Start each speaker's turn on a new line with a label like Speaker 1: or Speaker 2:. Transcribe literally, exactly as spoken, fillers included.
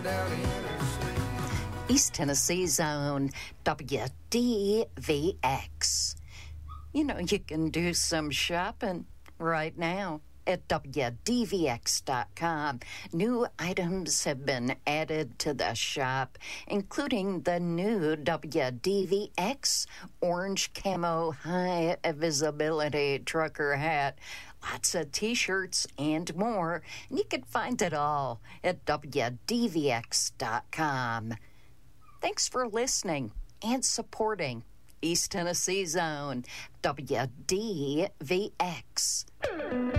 Speaker 1: down interstate.
Speaker 2: East Tennessee's own W D V X. You know, you can do some shopping right now at W D V X dot com. New items have been added to the shop, including the new W D V X orange camo high visibility trucker hat, lots of t-shirts and more, and you can find it all at W D V X dot com. Thanks for listening and supporting East Tennessee's own W D V X.